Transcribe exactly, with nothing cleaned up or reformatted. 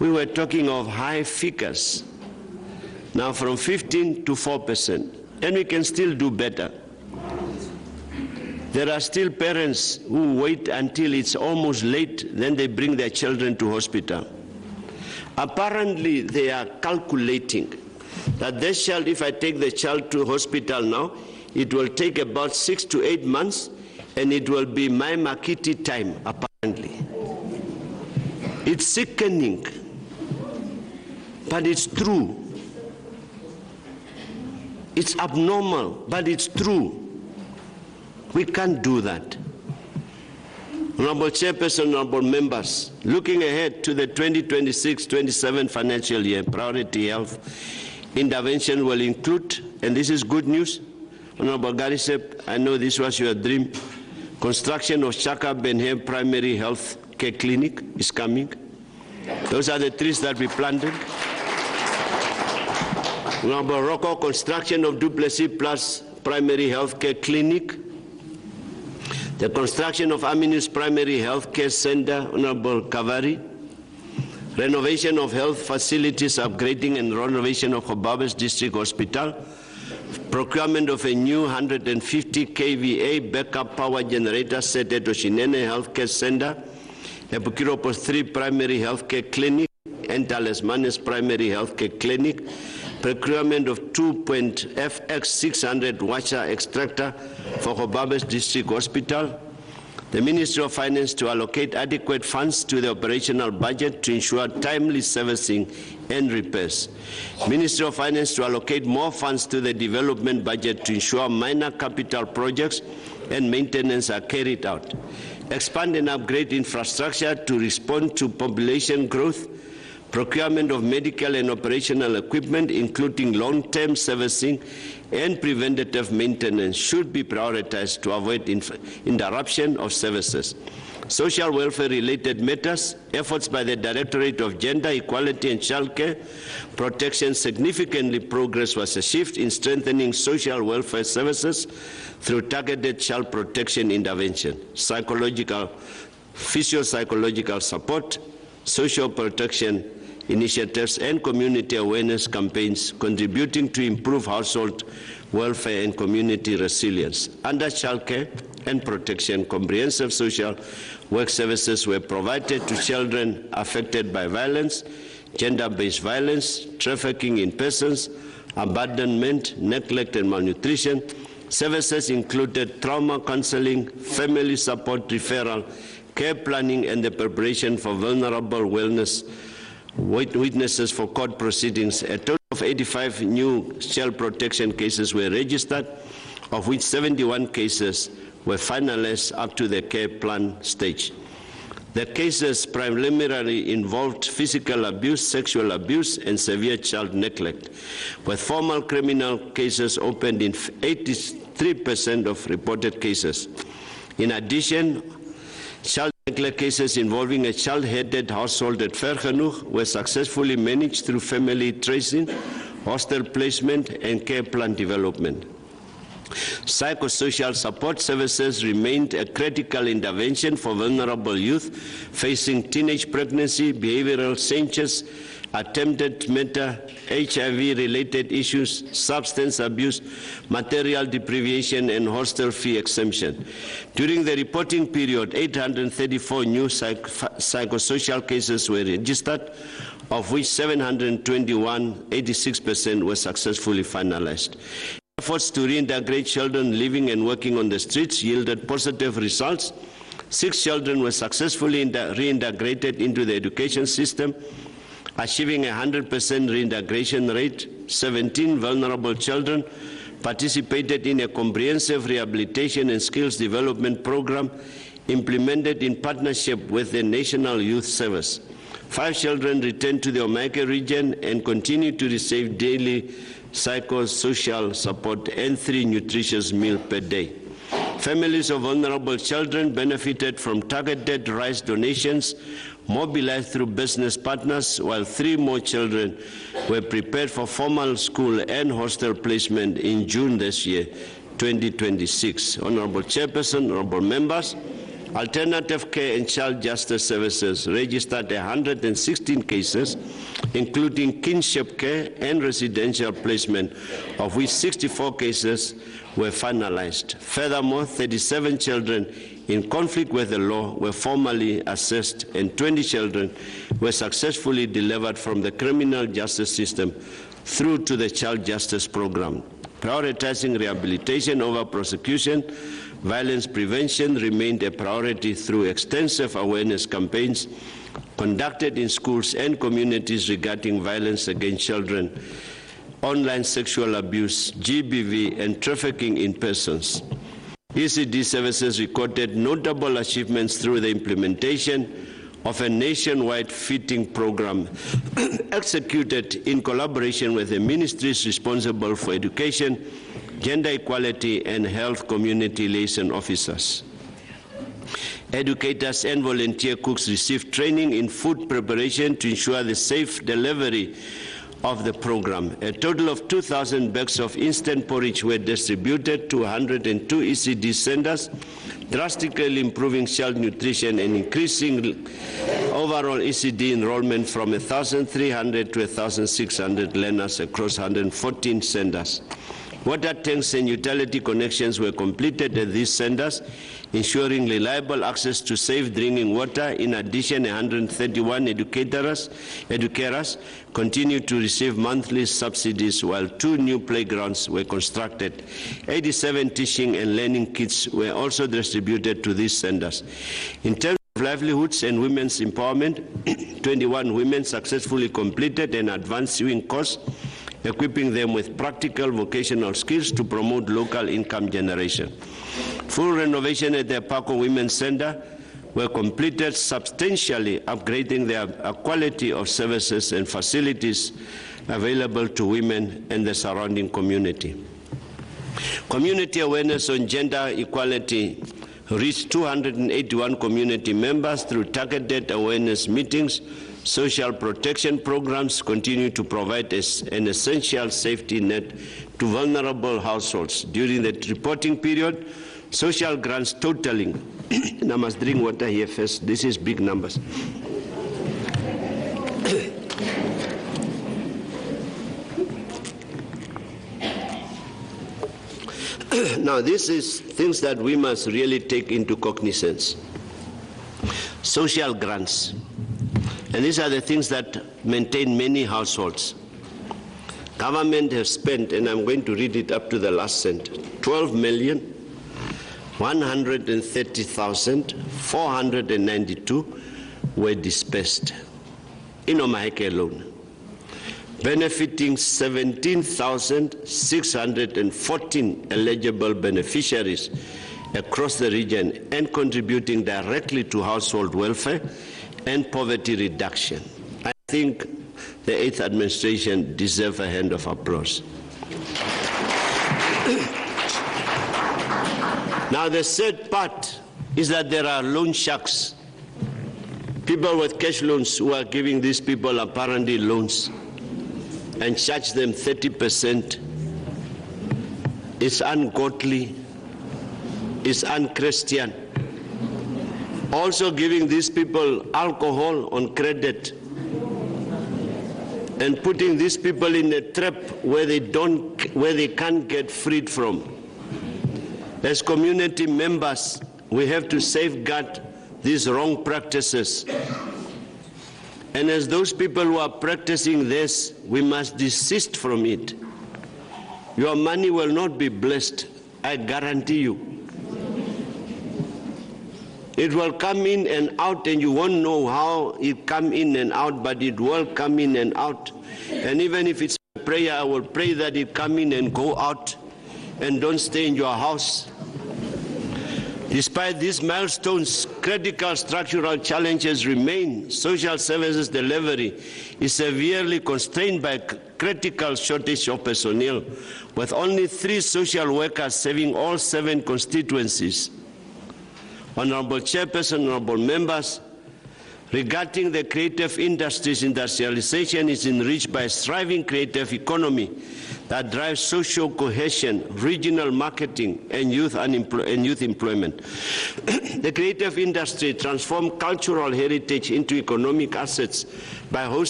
we were talking of high figures. Now from fifteen to four percent. And we can still do better. There are still parents who wait until it's almost late, then they bring their children to hospital. Apparently, they are calculating that this child, if I take the child to hospital now, it will take about six to eight months, and it will be my Makiti time, apparently. It's sickening, but it's true. It's abnormal, but it's true. We can't do that. Honorable Chairperson, honorable members, looking ahead to the twenty twenty-six twenty-seven financial year, priority health intervention will include, and this is good news, Honorable Garisep, I know this was your dream, construction of Chaka Benhem Primary Health Care Clinic is coming. Those are the trees that we planted. Honorable Rocco, construction of Duplessis Plus Primary Health Care Clinic. The construction of Aminus Primary Health Care Center, Honorable Kavari. Renovation of health facilities, upgrading and renovation of Hobabes District Hospital. Procurement of a new one hundred fifty K V A backup power generator set at Oshinene Healthcare Center. Epukiropos three Primary Healthcare Clinic and Talismanes Primary Healthcare Clinic. Procurement of two point F X six hundred washer extractor for Hobabes District Hospital. The Ministry of Finance to allocate adequate funds to the operational budget to ensure timely servicing and repairs. Ministry of Finance to allocate more funds to the development budget to ensure minor capital projects and maintenance are carried out. Expand and upgrade infrastructure to respond to population growth. Procurement of medical and operational equipment, including long-term servicing and preventative maintenance, should be prioritized to avoid interruption of services. Social welfare-related matters, efforts by the Directorate of Gender Equality and Child Care Protection, significantly progress was achieved in strengthening social welfare services through targeted child protection intervention, psychological, physio-psychological support, social protection initiatives and community awareness campaigns contributing to improve household welfare and community resilience. Under child care and protection, comprehensive social work services were provided to children affected by violence, gender-based violence, trafficking in persons, abandonment, neglect and malnutrition. Services included trauma counseling, family support referral, care planning and the preparation for vulnerable wellness witnesses for court proceedings. A total of eighty-five new child protection cases were registered, of which seventy-one cases were finalized up to the care plan stage. The cases primarily involved physical abuse, sexual abuse, and severe child neglect, with formal criminal cases opened in eighty-three percent of reported cases. In addition, child neglect cases involving a child-headed household at Vergenoeg were successfully managed through family tracing, hostel placement, and care plan development. Psychosocial support services remained a critical intervention for vulnerable youth facing teenage pregnancy, behavioral changes, attempted murder, H I V-related issues, substance abuse, material deprivation, and hostel fee exemption. During the reporting period, eight hundred thirty-four new psych psychosocial cases were registered, of which seven hundred twenty-one, eighty-six percent, were successfully finalized. Efforts to reintegrate children living and working on the streets yielded positive results. Six children were successfully reintegrated into the education system, achieving a one hundred percent reintegration rate. seventeen vulnerable children participated in a comprehensive rehabilitation and skills development program implemented in partnership with the National Youth Service. Five children returned to the Omeke region and continue to receive daily psychosocial support and three nutritious meals per day. Families of vulnerable children benefited from targeted rice donations mobilized through business partners, while three more children were prepared for formal school and hostel placement in June this year, twenty twenty-six. Honorable Chairperson, honorable members, Alternative Care and Child Justice Services registered one hundred sixteen cases, including kinship care and residential placement, of which sixty-four cases were finalized. Furthermore, thirty-seven children in conflict with the law were formally assessed, and twenty children were successfully delivered from the criminal justice system through to the Child Justice Program. Prioritizing rehabilitation over prosecution, violence prevention remained a priority through extensive awareness campaigns conducted in schools and communities regarding violence against children, online sexual abuse, G B V, and trafficking in persons. E C D services recorded notable achievements through the implementation of a nationwide feeding program executed in collaboration with the ministries responsible for education, gender equality, and health community liaison officers. Educators and volunteer cooks received training in food preparation to ensure the safe delivery of the program. A total of two thousand bags of instant porridge were distributed to one hundred two E C D centers, drastically improving child nutrition and increasing overall E C D enrollment from one thousand three hundred to one thousand six hundred learners across one hundred fourteen centers. Water tanks and utility connections were completed at these centers, ensuring reliable access to safe drinking water. In addition, one hundred thirty-one educators, educators continued to receive monthly subsidies, while two new playgrounds were constructed. eighty-seven teaching and learning kits were also distributed to these centers. In terms of livelihoods and women's empowerment, twenty-one women successfully completed an advanced sewing course, equipping them with practical vocational skills to promote local income generation. Full renovation at the Apako Women's Center were completed, substantially upgrading the quality of services and facilities available to women and the surrounding community. Community awareness on gender equality reached two hundred eighty-one community members through targeted awareness meetings. Social protection programs continue to provide an essential safety net to vulnerable households. During the reporting period, social grants totaling, and I must drink water here first, this is big numbers. Now, this is things that we must really take into cognizance. Social grants. And these are the things that maintain many households. Government has spent, and I'm going to read it up to the last cent, twelve million one hundred thirty thousand four hundred ninety-two were dispersed in Omaheke alone, benefiting seventeen thousand six hundred fourteen eligible beneficiaries across the region and contributing directly to household welfare and poverty reduction. I think the eighth administration deserves a hand of applause. Now, the third part is that there are loan sharks, people with cash loans who are giving these people apparently loans and charge them thirty percent. It's ungodly, it's unchristian. Also giving these people alcohol on credit and putting these people in a trap where they don't, where they can't get freed from. As community members, we have to safeguard these wrong practices. And as those people who are practicing this, we must desist from it. Your money will not be blessed, I guarantee you. It will come in and out, and you won't know how it come in and out, but it will come in and out. And even if it's a prayer, I will pray that it come in and go out, and don't stay in your house. Despite these milestones, critical structural challenges remain. Social services delivery is severely constrained by critical shortage of personnel, with only three social workers serving all seven constituencies. Honorable Chairperson, honorable members, Regarding the creative industries, industrialization is enriched by a thriving creative economy that drives social cohesion, regional marketing, and youth, and youth employment. The creative industry transforms cultural heritage into economic assets by hosting